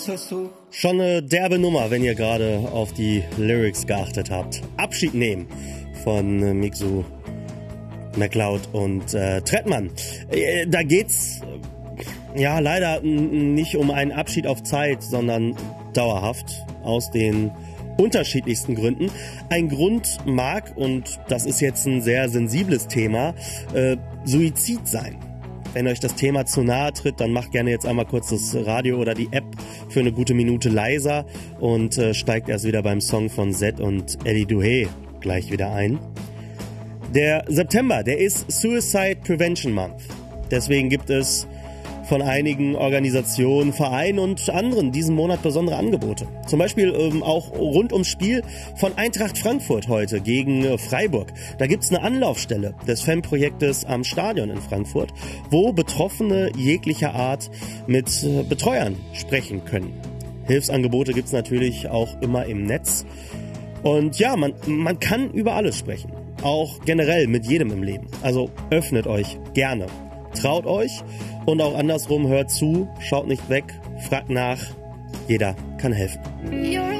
Schon eine derbe Nummer, wenn ihr gerade auf die Lyrics geachtet habt. Abschied nehmen von Mixu, MacLeod und Trettmann. Da geht's ja leider nicht um einen Abschied auf Zeit, sondern dauerhaft aus den unterschiedlichsten Gründen. Ein Grund mag, und das ist jetzt ein sehr sensibles Thema, Suizid sein. Wenn euch das Thema zu nahe tritt, dann macht gerne jetzt einmal kurz das Radio oder die App für eine gute Minute leiser und steigt erst wieder beim Song von Zed und Eddie Duhé gleich wieder ein. Der September, der ist Suicide Prevention Month. Deswegen gibt es von einigen Organisationen, Vereinen und anderen diesen Monat besondere Angebote. Zum Beispiel auch rund ums Spiel von Eintracht Frankfurt heute gegen Freiburg. Da gibt es eine Anlaufstelle des Fanprojektes am Stadion in Frankfurt, wo Betroffene jeglicher Art mit Betreuern sprechen können. Hilfsangebote gibt es natürlich auch immer im Netz. Und ja, man kann über alles sprechen. Auch generell mit jedem im Leben. Also öffnet euch gerne. Traut euch und auch andersrum, hört zu, schaut nicht weg, fragt nach. Jeder kann helfen.